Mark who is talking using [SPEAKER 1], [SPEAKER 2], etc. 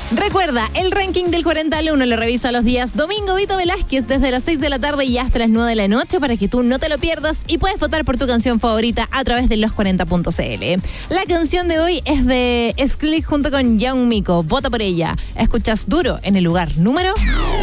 [SPEAKER 1] Recuerda, el ranking del 40 al 1 lo revisa los días domingo Vito Velázquez desde las 6 de la tarde y hasta las 9 de la noche para que tú no te lo pierdas y puedes votar por tu canción favorita a través de los40.cl. La canción de hoy es de Skrillex junto con Young Miko. Vota por ella. Escuchas Duro en el lugar número